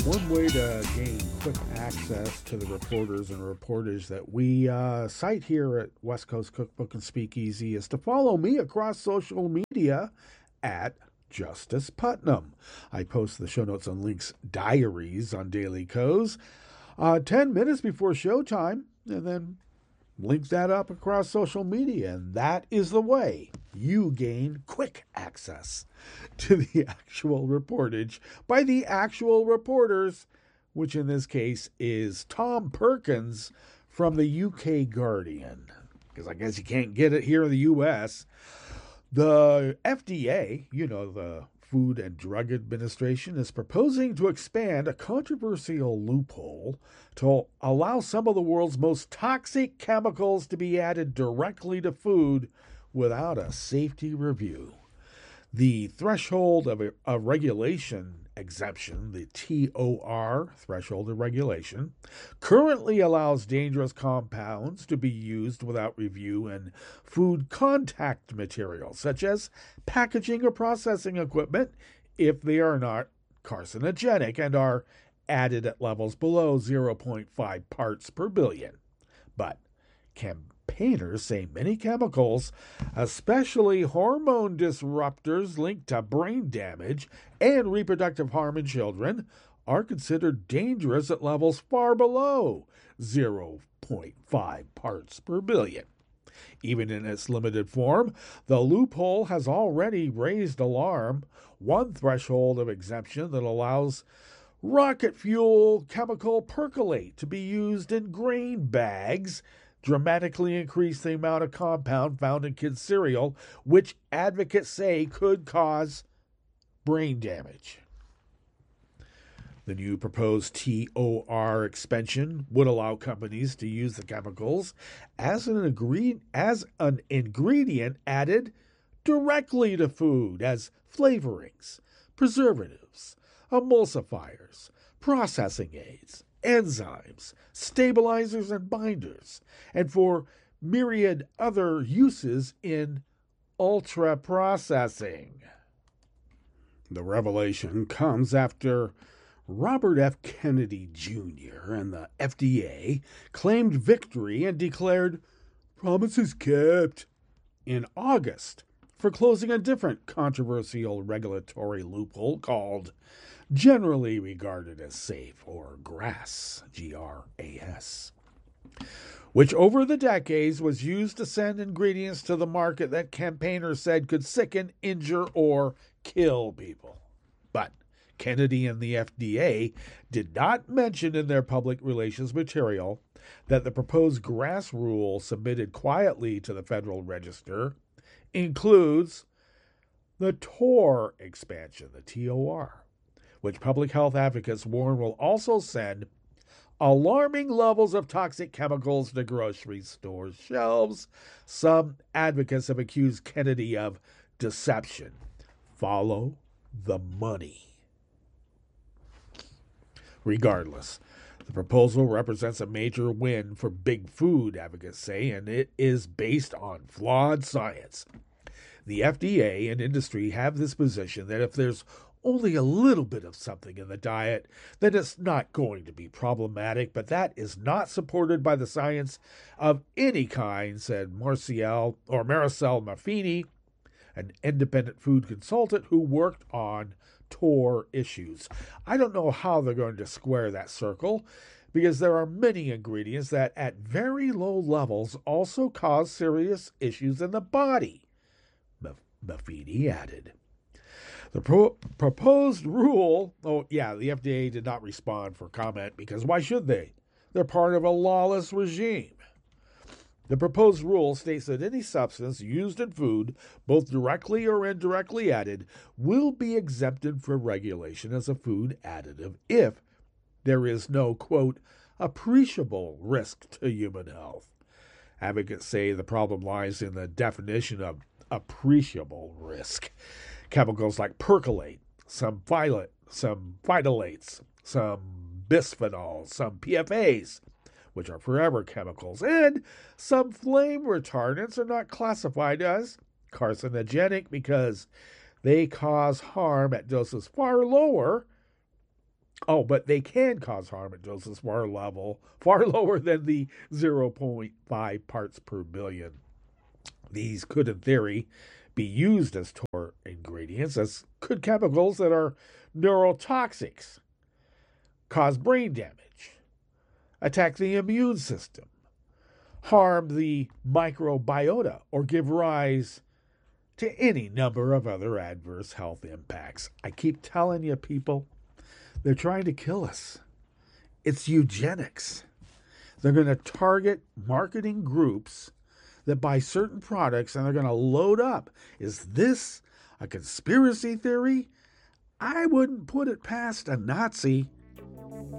One way to gain quick access to the reporters and reportage that we cite here at West Coast Cookbook and Speakeasy is to follow me across social media at Justice Putnam. I post the show notes and links diaries on Daily Co's 10 minutes before showtime, and then link that up across social media, and that is the way you gain quick access to the actual reportage by the actual reporters, which in this case is Tom Perkins from the UK Guardian, because I guess you can't get it here in the US. The FDA, the Food and Drug Administration, is proposing to expand a controversial loophole to allow some of the world's most toxic chemicals to be added directly to food without a safety review. The threshold of a regulation exemption, the TOR threshold of regulation, currently allows dangerous compounds to be used without review in food contact materials, such as packaging or processing equipment, if they are not carcinogenic and are added at levels below 0.5 parts per billion. But campaigners say many chemicals, especially hormone disruptors linked to brain damage and reproductive harm in children, are considered dangerous at levels far below 0.5 parts per billion. Even in its limited form, the loophole has already raised alarm. One threshold of exemption that allows rocket fuel chemical percolate to be used in grain bags dramatically increase the amount of compound found in kids' cereal, which advocates say could cause brain damage. The new proposed TOR expansion would allow companies to use the chemicals as an ingredient added directly to food as flavorings, preservatives, emulsifiers, processing aids, enzymes, stabilizers, and binders, and for myriad other uses in ultra processing. The revelation comes after Robert F. Kennedy Jr. and the FDA claimed victory and declared promises kept in August for closing a different controversial regulatory loophole called generally regarded as safe, or GRAS, G-R-A-S, which over the decades was used to send ingredients to the market that campaigners said could sicken, injure, or kill people. But Kennedy and the FDA did not mention in their public relations material that the proposed GRAS rule submitted quietly to the Federal Register includes the TOR expansion, the TOR, which public health advocates warn will also send alarming levels of toxic chemicals to grocery store shelves. Some advocates have accused Kennedy of deception. Follow the money. Regardless, the proposal represents a major win for big food, advocates say, and it is based on flawed science. The FDA and industry have this position that if there's only a little bit of something in the diet, then it's not going to be problematic, but that is not supported by the science of any kind, said Marcel Maffini, an independent food consultant who worked on TOR issues. I don't know how they're going to square that circle, because there are many ingredients that at very low levels also cause serious issues in the body, Maffini added. The proposed rule, the FDA did not respond for comment because why should they? They're part of a lawless regime. The proposed rule states that any substance used in food, both directly or indirectly added, will be exempted from regulation as a food additive if there is no, quote, appreciable risk to human health. Advocates say the problem lies in the definition of appreciable risk. Chemicals like percolate, some phytolates, some bisphenols, some PFAs, which are forever chemicals, and some flame retardants are not classified as carcinogenic because they cause harm at doses far lower Oh, but they can cause harm at doses far lower than the zero point 0.5 parts per billion. These could, in theory, be used as tor ingredients, as could chemicals that are neurotoxics, cause brain damage, attack the immune system, harm the microbiota, or give rise to any number of other adverse health impacts. I keep telling you, people, they're trying to kill us. It's eugenics. They're going to target marketing groups that buy certain products and they're going to load up. Is this a conspiracy theory? I wouldn't put it past a Nazi.